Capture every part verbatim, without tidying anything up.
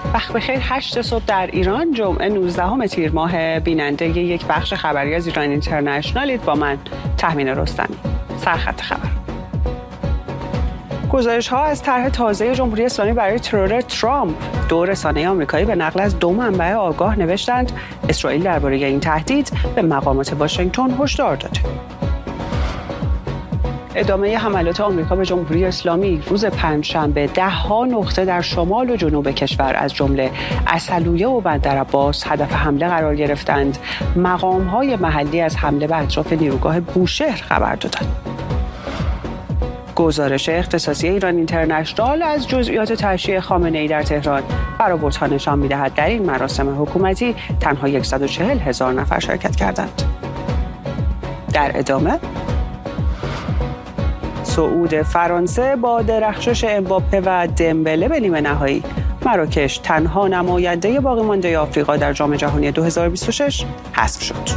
وقت بخیر. هشت صبح در ایران، جمعه نوزدهم تیر ماه. بیننده یک بخش خبری از ایران اینترنشنالید با من تهمین رستمی. سرخط خبر. گزارش ها از طرح تازه جمهوری اسلامی برای ترور ترامپ. دو رسانه آمریکایی به نقل از دو منبع آگاه نوشتند اسرائیل درباره این تهدید به مقامات واشنگتن هشدار داده. ادامه حملات آمریکا به جمهوری اسلامی. روز پنجشنبه ده ها نقطه در شمال و جنوب کشور از جمله عسلویه و بندرعباس هدف حمله قرار گرفتند. مقام‌های محلی از حمله به اطراف نیروگاه بوشهر خبر دادند. گزارش اختصاصی ایران اینترنشنال از جزئیات تشییع خامنه‌ای در تهران برآوردها نشان می‌دهد در این مراسم حکومتی تنها صد و چهل هزار نفر شرکت کردند. در ادامه صعود فرانسه با درخشش امباپه و دمبله به نیمه نهایی. مراکش تنها نماینده باقی مانده آفریقا در جام جهانی دو هزار و بیست و شش حذف شد.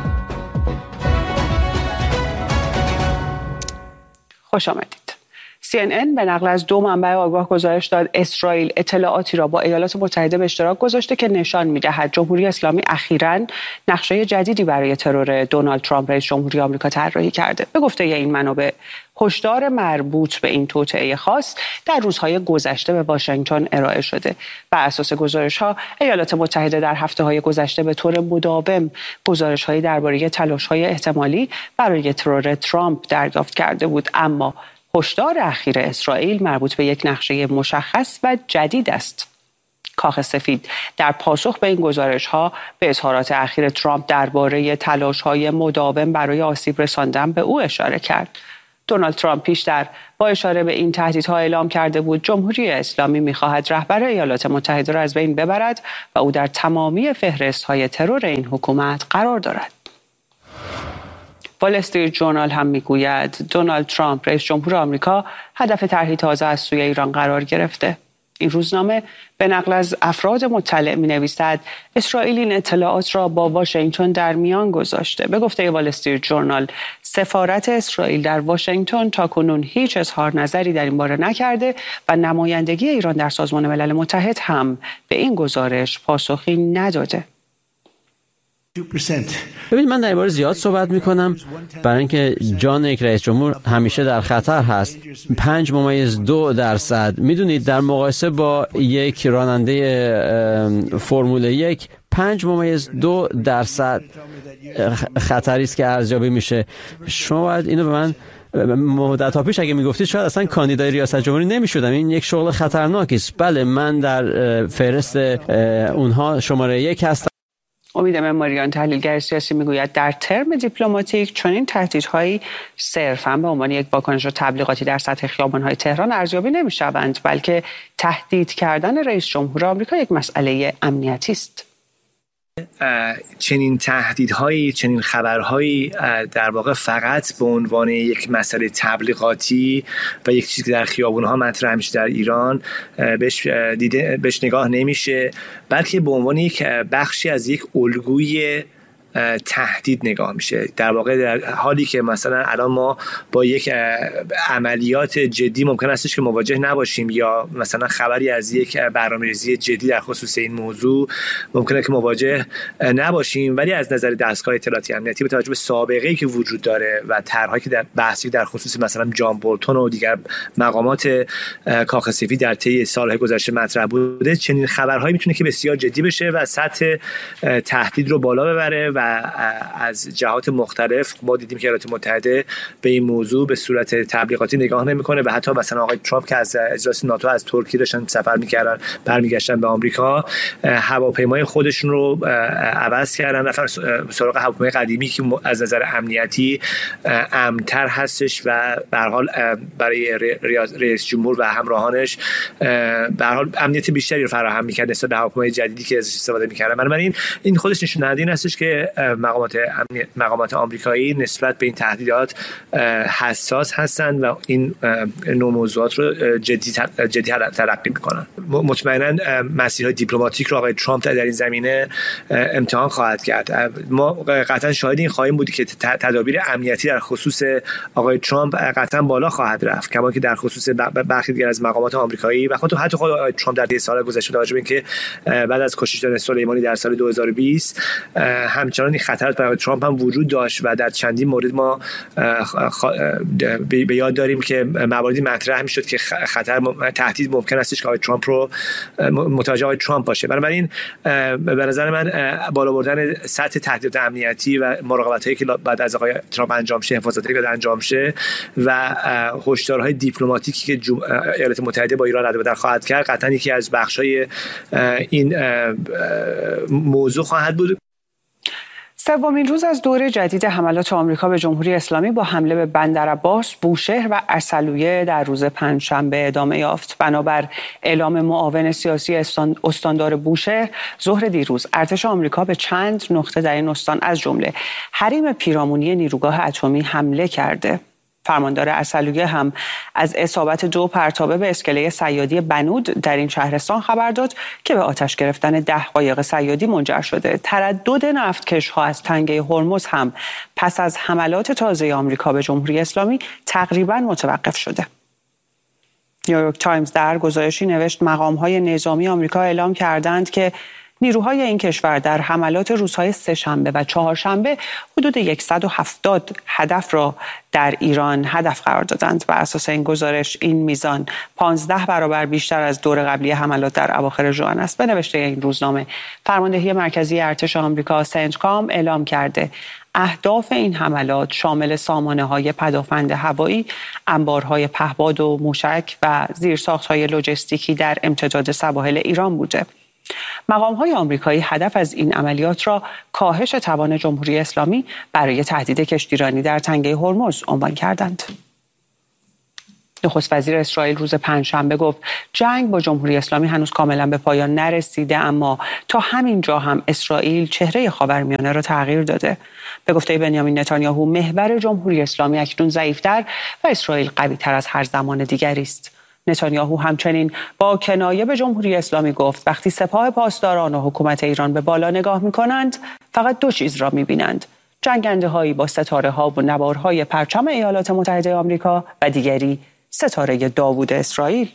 خوش آمدید. سی ان ان به نقل از دو منبع آگاه گزارش داد اسرائیل اطلاعاتی را با ایالات متحده به اشتراک گذاشته که نشان می‌دهد جمهوری اسلامی اخیراً نقشه جدیدی برای ترور دونالد ترامپ رئیس جمهوری آمریکا طراحی کرده. به گفته این منابع هشدار مربوط به این توطئه خاص در روزهای گذشته به واشنگتن ارائه شده. بر اساس گزارش‌ها ایالات متحده در هفته‌های گذشته به طور مداوم گزارش‌هایی درباره تلاش‌های احتمالی برای ترور ترامپ دریافت کرده بود، اما هشدار اخیر اسرائیل مربوط به یک نقشه مشخص و جدید است. کاخ سفید در پاسخ به این گزارش‌ها به اظهارات اخیر ترامپ درباره تلاش‌های مداوم برای آسیب رساندن به او اشاره کرد. دونالد ترامپ پیشتر با اشاره به این تهدیدها اعلام کرده بود جمهوری اسلامی می‌خواهد رهبر ایالات متحده را از بین ببرد و او در تمامی فهرست‌های ترور این حکومت قرار دارد. وال استریت ژورنال هم میگوید دونالد ترامپ رئیس جمهور آمریکا هدف طرحی تازه از سوی ایران قرار گرفته. این روزنامه به نقل از افراد مطلع می نویسد اسرائیل این اطلاعات را با واشنگتن در میان گذاشته. به گفته وال استریت ژورنال سفارت اسرائیل در واشنگتن تاکنون هیچ اظهار نظری در این باره نکرده و نمایندگی ایران در سازمان ملل متحد هم به این گزارش پاسخی نداده. ببین من در این باره زیاد صحبت میکنم برای اینکه جان یک رئیس جمهور همیشه در خطر هست. پنج ممیز دو درصد میدونید در مقایسه با یک راننده فرمول یک پنج ممیز دو درصد خطری است که ارزیابی میشه. شما باید اینو به من مدت ها پیش اگه میگفتید شاید اصلا کاندیدای ریاست جمهوری نمیشدم. این یک شغل خطرناکی است. بله من در فهرست اونها شماره یک هستم. امید مماریان تحلیلگر سیاسی میگوید در ترم دیپلماتیک چنین تهدیدهایی صرفاً به عنوان یک واکنش تبلیغاتی در سطح خیابان‌های تهران ارزیابی نمی‌شوند، بلکه تهدید کردن رئیس جمهور آمریکا یک مسئله امنیتی است. چنین تهدیدهایی، چنین خبرهایی در واقع فقط به عنوان یک مسئله تبلیغاتی و یک چیزی که در خیابون‌ها مطرح میشه در ایران بهش دیده بهش نگاه نمیشه، بلکه به عنوان یک بخشی از یک الگوی تهدید نگاه میشه. در واقع در حالی که مثلا الان ما با یک عملیات جدی ممکن استش که مواجه نباشیم یا مثلا خبری از یک برنامه‌ریزی جدی در خصوص این موضوع ممکنه که مواجه نباشیم، ولی از نظر دستگاه اطلاعاتی امنیتی به توجه به سابقه‌ای که وجود داره و طرحی که در بحثی در خصوص مثلا جان بولتون و دیگر مقامات کاخ سفید در طی سال‌های گذشته مطرح بوده، چنین خبرهایی میتونه که بسیار جدی بشه و سطح تهدید رو بالا ببره و از جهات مختلف ما دیدیم که ایالات متحده به این موضوع به صورت تبلیغاتی نگاه نمیکنه و حتی مثلا آقای ترامپ که از اجلاس ناتو از ترکیه داشتن سفر میکردن برمیگشتن به آمریکا، هواپیمای خودشون رو عوض کردن، رفتن سراغ هواپیمای قدیمی که از نظر امنیتی امن‌تر هستش و به هر حال برای رئیس جمهور و همراهانش به هر حال امنیت بیشتری رو فراهم می‌کرد نسبت به هواپیمای جدیدی که ازش استفاده می‌کردن. بنابراین این خودش نشون دهنده این هستش که مقامات مقامات آمریکایی نسبت به این تهدیدات حساس هستند و این نوع موضوعات رو جدی جدی تلقی میکنن. مطمئنا مسیرهای دیپلماتیک رو آقای ترامپ در این زمینه امتحان خواهد کرد. ما قطعا شاهد این خواهیم بود که تدابیر امنیتی در خصوص آقای ترامپ قطعا بالا خواهد رفت، کما که در خصوص برخی دیگر از مقامات آمریکایی و خود حتی خود آقای ترامپ در سال گذشته با توجه به اینکه بعد از کشته شدن سلیمانی در سال دو هزار و بیست همچنان این خطرات برای ترامپ هم وجود داشت و در چندین مورد ما به یاد داریم که مواردی مطرح میشد که خطر تهدید ممکن استش که آقای ترامپ رو متوجه آقای ترامپ باشه. بنابراین به نظر من بالا بردن سطح تهدیدات امنیتی و مراقبتایی که بعد از آقای ترامپ انجام شه، حفاظتی که بعد انجام شه و هشدارهای دیپلماتیکی که ایالات متحده با ایران رد و بدل خواهد کرد قطعا یکی از بخش‌های این موضوع خواهد بود. سومین روز از دور جدید حملات آمریکا به جمهوری اسلامی با حمله به بندرعباس، بوشهر و عسلویه در روز پنجشنبه ادامه یافت. بنابر اعلام معاون سیاسی استاندار بوشهر ظهر دیروز، ارتش آمریکا به چند نقطه در این استان از جمله حریم پیرامونی نیروگاه اتمی حمله کرده. فرماندار عسلویه هم از اصابت دو پرتابه به اسکله صیادی بنود در این شهرستان خبر داد که به آتش گرفتن ده قایق صیادی منجر شده. تردد نفتکش‌ها از تنگه هرمز هم پس از حملات تازه آمریکا به جمهوری اسلامی تقریباً متوقف شده. نیویورک تایمز در گزارشی نوشت مقام‌های نظامی آمریکا اعلام کردند که نیروهای این کشور در حملات روزهای سه‌شنبه و چهارشنبه حدود صد و هفتاد هدف را در ایران هدف قرار دادند. بر اساس این گزارش این میزان پانزده برابر بیشتر از دور قبلی حملات در اواخر ژوئن است. به نوشته این روزنامه، فرماندهی مرکزی ارتش آمریکا سنتکام اعلام کرده اهداف این حملات شامل سامانه‌های پدافند هوایی، انبارهای پهپاد و موشک و زیرساخت‌های لوجستیکی در امتداد سواحل ایران بوده. مقام‌های آمریکایی هدف از این عملیات را کاهش توان جمهوری اسلامی برای تهدید کشتیرانی در تنگه هرمز عنوان کردند. نخست وزیر اسرائیل روز پنجشنبه گفت جنگ با جمهوری اسلامی هنوز کاملا به پایان نرسیده، اما تا همین جا هم اسرائیل چهره خاورمیانه را تغییر داده. به گفته بنیامین نتانیاهو، محور جمهوری اسلامی اکنون ضعیف‌تر و اسرائیل قوی‌تر از هر زمان دیگری است. نتانیاهو همچنین با کنایه به جمهوری اسلامی گفت وقتی سپاه پاسداران و حکومت ایران به بالا نگاه می‌کنند فقط دو چیز را می‌بینند: جنگنده‌هایی با ستاره‌ها و نوارهای پرچم ایالات متحده آمریکا و دیگری ستاره داوود اسرائیل.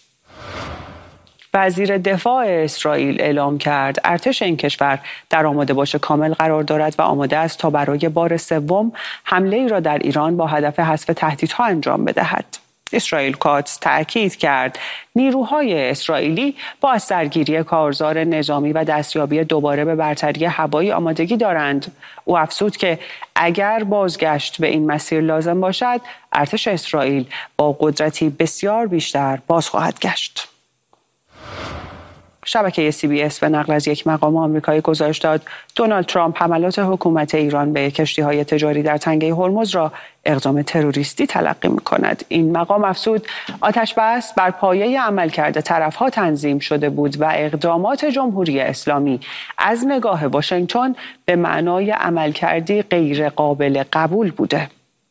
وزیر دفاع اسرائیل اعلام کرد ارتش این کشور در آماده باش کامل قرار دارد و آماده است تا برای بار سوم حمله ای را در ایران با هدف حذف تهدیدها انجام بدهد. اسرائیل کاتس تأکید کرد نیروهای اسرائیلی با از سرگیری کارزار نظامی و دستیابی دوباره به برتری هوایی آمادگی دارند. او افزود که اگر بازگشت به این مسیر لازم باشد، ارتش اسرائیل با قدرتی بسیار بیشتر باز خواهد گشت. شبکه سی بی اس به نقل از یک مقام آمریکایی گزارش داد دونالد ترامپ حملات حکومت ایران به کشتی‌های تجاری در تنگه هرمز را اقدام تروریستی تلقی می‌کند. این مقام افزود آتش بس بر پایه عملکرد طرف‌ها تنظیم شده بود و اقدامات جمهوری اسلامی از نگاه واشنگتن به معنای عملکردی غیر قابل قبول بوده.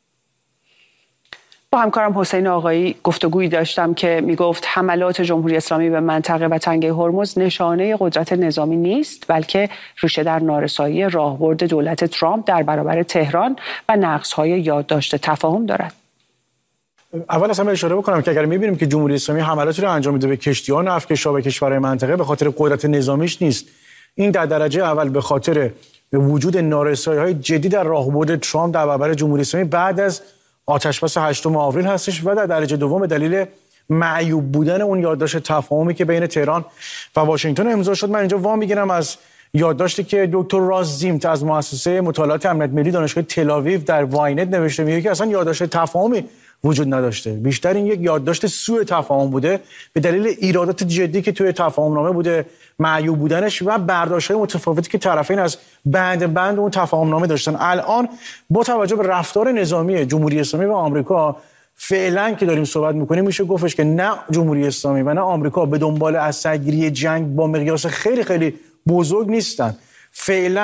با همکارم حسین آقایی گفتگویی داشتم که میگفت حملات جمهوری اسلامی به منطقه و تنگه هرمز نشانه قدرت نظامی نیست، بلکه ریشه در نارسایی راهبرد دولت ترامپ در برابر تهران و نقص‌های یادداشت تفاهم دارد. اول از همه اشاره بکنم که اگر می‌بینیم که جمهوری اسلامی حملاتی رو انجام میده به کشتی‌ها و نفتکش‌ها و کشورهای منطقه، به خاطر قدرت نظامیش نیست. این در درجه اول به خاطر وجود نارسایی‌های جدی در راهبرد ترامپ در برابر جمهوری اسلامی بعد از آتش‌بس هشتم آوریل هستش و در درجه دوم به دلیل معیوب بودن اون یادداشت تفاهمی که بین تهران و واشنگتن امضا شد. من اینجا وام میگیرم از یادداشتی که دکتر راز زیمت از مؤسسه مطالعات امنیت ملی دانشگاه تل‌آویو در واینت نوشته، میگه که اصلا یادداشت تفاهمی وجود نداشته، بیشتر این یک یادداشت سوء تفاهم بوده به دلیل ایرادات جدی که توی تفاهمنامه بوده، معیوب بودنش و برداشت‌های متفاوتی که طرفین از بند بند اون تفاهمنامه داشتن. الان با توجه به رفتار نظامی جمهوری اسلامی و آمریکا فعلا که داریم صحبت می‌کنیم میشه گفتش که نه جمهوری اسلامی و نه آمریکا به دنبال از سرگیری جنگ با مقیاس خیلی خیلی بزرگ نیستن. فعلا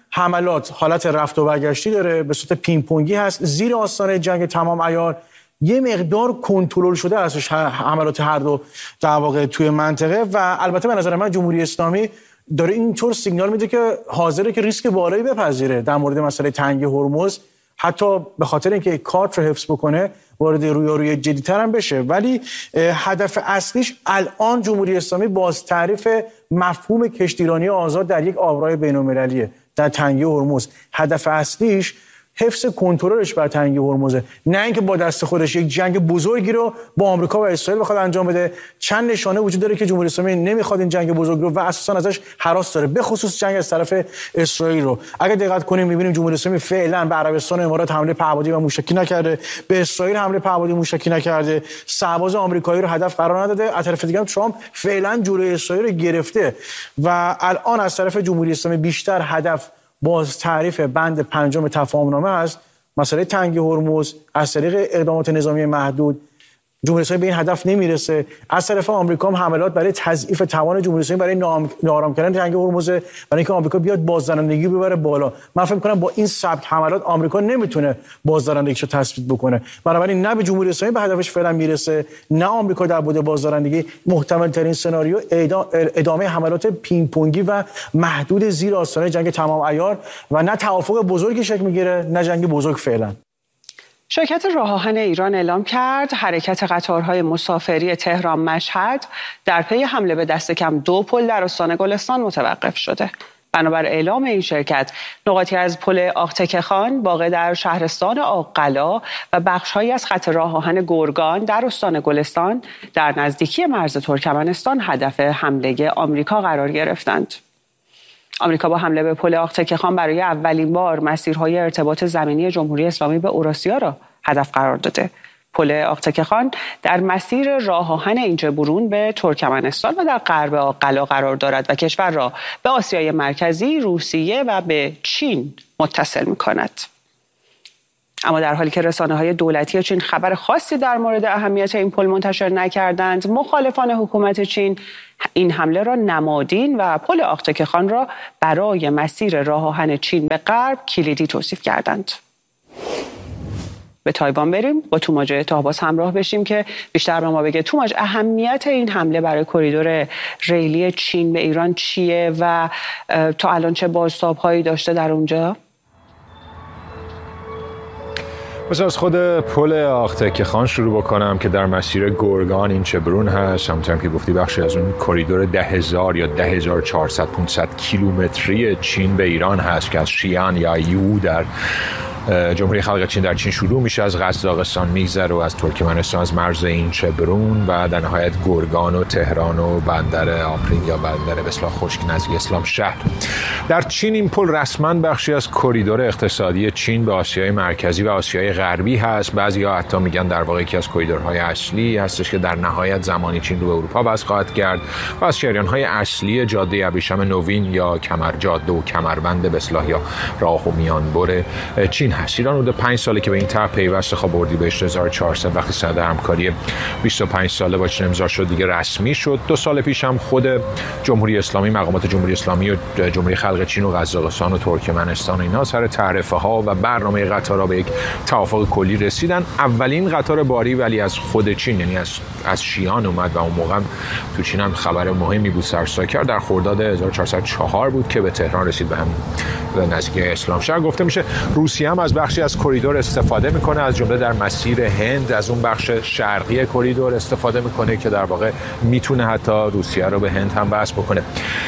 حملات حالت رفت و برگشتی داره، به صورت پینگ پونگی هست، زیر آستانه جنگ تمام عیار یه مقدار کنترل شده هستش حملات هر دو در واقع توی منطقه. و البته به نظر من جمهوری اسلامی داره اینطور سیگنال میده که حاضره که ریسک بالایی بپذیره در مورد مسئله تنگی هرمز، حتی به خاطر اینکه کارت رو حفظ بکنه وارد رویارویی جدی‌تر هم بشه. ولی هدف اصلیش الان جمهوری اسلامی باز تعریف مفهوم کشتیرانی آزاد در یک آبراه بین‌المللیه در تنگی هرمز. هدف اصلیش حفظ کنترلش بر تنگی هرمزه، نه اینکه با دست خودش یک جنگ بزرگی رو با آمریکا و اسرائیل بخواد انجام بده. چند نشانه وجود داره که جمهوری اسلامی نمیخواد این جنگ بزرگ رو و اساسا ازش هراس داره، به خصوص جنگ از طرف اسرائیل رو. اگه دقت کنیم میبینیم جمهوری اسلامی فعلا به عربستان و امارات حمله پهپادی و موشکی نکرده، به اسرائیل حمله پهپادی موشکی نکرده، سرباز آمریکایی رو هدف قرار نداده. از طرف دیگه ترامپ فعلا جلوی اسرائیل رو گرفته و الان از طرف جمهوری اسلامی بیشتر هدف باز تعریف بند پنجم تفاهمنامه است، مسئله تنگی هرمز از طریق اقدامات نظامی محدود. جمهوری اسلامی به این هدف نمیرسه. از طرف آمریکا هم حملات برای تضعیف توان جمهوری اسلامی برای ناآرام کردن تنگی هرمز، برای اینکه آمریکا بیاد بازدارندگی ببره بالا. من فکر می‌کنم با این سبک حملات آمریکا نمیتونه بازدارندگیشو تثبیت بکنه. بنابراین نه به جمهوری اسلامی به هدفش فعلا میرسه، نه آمریکا در بود بازدارندگی. محتمل ترین سناریو ادامه حملات پینگ پونگی و محدود زیر آستانه جنگ تمام عیار و نه توافق بزرگی شکل میگیره نه جنگ بزرگ فعلا. شرکت راه آهن ایران اعلام کرد حرکت قطارهای مسافری تهران مشهد در پی حمله به دست کم دو پل در استان گلستان متوقف شده. بنابر اعلام این شرکت، نقاطی از پل آقتکه خان واقع در شهرستان آق‌قلا و بخش‌هایی از خط راه آهن گرگان در استان گلستان در نزدیکی مرز ترکمنستان هدف حمله آمریکا قرار گرفتند. آمریکا با حمله به پل آقتکه خان برای اولین بار مسیرهای ارتباط زمینی جمهوری اسلامی به اوراسیا را هدف قرار داده. پل آقتکه خان در مسیر راه آهن اینجبرون به ترکمنستان و در غرب آق‌قلا قرار دارد و کشور را به آسیای مرکزی، روسیه و به چین متصل می‌کند. اما در حالی که رسانه‌های دولتی چین خبر خاصی در مورد اهمیت این پل منتشر نکردند، مخالفان حکومت چین این حمله را نمادین و پل آقتکه خان را برای مسیر راه آهن چین به غرب کلیدی توصیف کردند. به تایوان بریم، با توماج تاهباز همراه بشیم که بیشتر به ما بگه توماج اهمیت این حمله برای کریدور ریلی چین به ایران چیه و تا الان چه بازتاب‌هایی داشته در اونجا؟ بس از خود پل آقتکه خان شروع بکنم که در مسیر گرگان اینچبرون هست. همونطور که گفتی بخشی از اون کریدور ده هزار یا ده هزار و چهارصد پانصد کیلومتری چین به ایران هست که از شیان یا یو در جمهوری خلق چین در چین شروع میشه، از قزاقستان میگذره و از ترکمنستان از مرز اینچبرون و در نهایت گرگان و تهران و بندر آپرین یا بندر به اصطلاح خشک نزدیک اسلام شهر. در چین این پل رسما بخشی از کریدور اقتصادی چین به آسیای مرکزی و آسیای غربی هست. بعضیا حتی میگن در واقع یکی از کریدورهای اصلی هستش که در نهایت زمانی چین رو به اروپا وصل خواهد کرد و از شریان‌های اصلی جاده ابریشم نوین یا کمر جاده و کمربند به اصطلاح یا راه و میانبر چین هست. ایران حدود پنج ساله که به این طرح پیوسته. خب اردیبهشت هزار و چهارصد وقتی سند همکاری بیست و پنج ساله با چین امضا شد دیگه رسمی شد. دو سال پیش هم خود جمهوری اسلامی، مقامات جمهوری اسلامی و جمهوری خلق چین و قزاقستان و ترکمنستان اینا سر تعرفه ها و برنامه قطارها به یک توافق کلی رسیدن. اولین قطار باری ولی از خود چین، یعنی از از شیان اومد و اون موقع تو چین هم خبر مهمی بود سرسا کرد. در خرداد هزار و چهارصد و چهار بود که به تهران رسید، به هم به نزدیکی اسلام شهر. گفته میشه روسیه هم از بخشی از کریدور استفاده میکنه، از جمله در مسیر هند از اون بخش شرقی کریدور استفاده میکنه که در واقع میتونه حتی روسیه رو به هند هم وصل بکنه.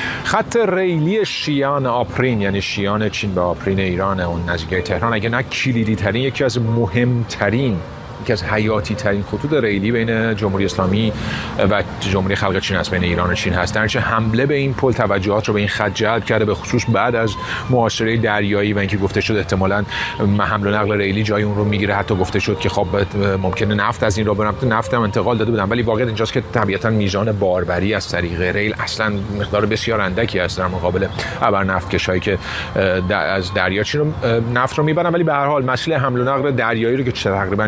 خط ریلی شیان آپرین، یعنی شیان چین به آپرین ایران، اون نزدیکی تهران، اگه نه کلیدی ترین، یکی از مهمترین، یکی از حیاتی ترین خطوط ریلی بین جمهوری اسلامی و جمهوری خلق چین است، بین ایران و چین هست. در نتیجه حمله به این پل توجهات رو به این خط جلب کرده، به خصوص بعد از محاصره دریایی و اینکه گفته شد احتمالاً حمل و نقل ریلی جای اون رو میگیره. حتی گفته شد که خب ممکنه نفت از این راه بره، نفت هم انتقال داده بودن، ولی واقعیت اینجاست که طبیعتاً میزان باربری از طریق ریل اصلاً مقدار بسیار اندکی است در مقابل ابر نفتکشایی که از دریاچه رو نفت رو میبرن. ولی به هر حال مسئله حمل و نقل دریایی رو که تقریباً چهل روز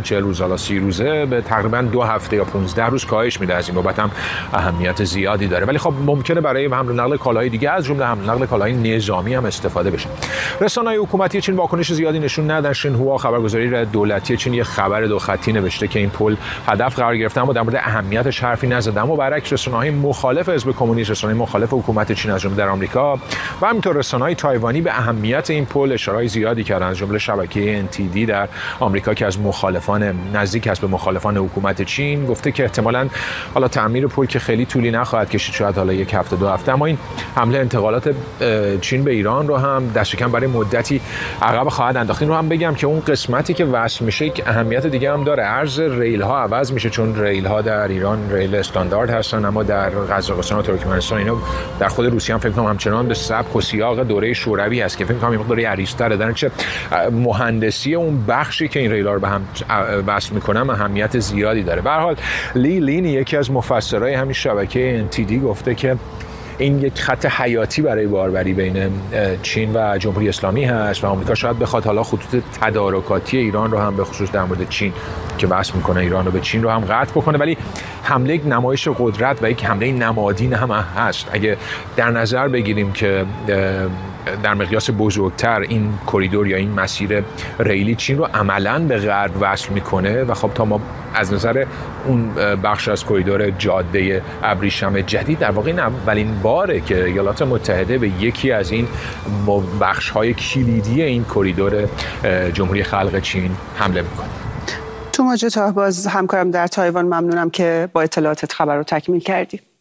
حالا سی روزه به تقریبا دو هفته یا پانزده روز کاهش میده. از این بابت هم اهمیت زیادی داره، ولی خب ممکنه برای حمل و نقل کالاهای دیگه از جمله حمل و نقل کالاهای نظامی هم استفاده بشه. رسانه‌های حکومتی چین واکنش زیادی نشون ندادن. شینهوا خبرگزاری دولتی چین یه خبر دو خطی نوشته که این پل هدف قرار گرفته، اما در مورد اهمیتش حرفی نزد. اما برعکس رسانه‌های مخالف حزب کمونیست، رسانه‌های مخالف حکومت چین از جمله در آمریکا و همینطور رسانه‌های تایوانی به اهمیت این پل اشاره زیادی کردن. از جمله شبکه ان تی دی در آمریکا که از مخالفان نزدیک است به مخالفان حکومت چین گفته که احتمالاً حالا تعمیر پل که خیلی طولی نخواهد کشید، شاید حالا یک هفته دو هفته، اما این حمله انتقالات چین به ایران رو هم دست کم برای مدتی عقب خواهد انداخت. این رو هم بگم که اون قسمتی که وصل میشه یک اهمیت دیگه هم داره. عرض ریل ها عوض میشه، چون ریل ها در ایران ریل استاندارد هستن، اما در قزاقستان و ترکمنستان اینا در خود روسیه هم فکر کنم همچنان به سبک و سیاق دوره شوروی هست که فکر کنم این دوره عریض‌تره. در چه مهندسی اون بخشی که این ریل ها رو به هم وصل میکنن اهمیت زیادی داره. به هر حال لی لین یکی از مفسرای همین شبکه ان تی دی گفته که این یک خط حیاتی برای باربری بین چین و جمهوری اسلامی هست و آمریکا شاید بخواد حالا خطوط تدارکاتی ایران رو هم به خصوص در مورد چین که بحث میکنه ایران رو به چین رو هم قطع بکنه. ولی حمله یک نمایش قدرت و یک حمله نمادین هم هست. اگه در نظر بگیریم که در مقیاس بزرگتر این کریدور یا این مسیر ریلی چین رو عملاً به غرب وصل میکنه و خب تا ما از نظر اون بخش از کریدور جاده ابریشم جدید در واقع این اولین باره که ایالات متحده به یکی از این بخش‌های کلیدی این کریدور جمهوری خلق چین حمله میکنه. توما جتا باز همکارم در تایوان ممنونم که با اطلاعاتت خبر رو تکمیل کردی.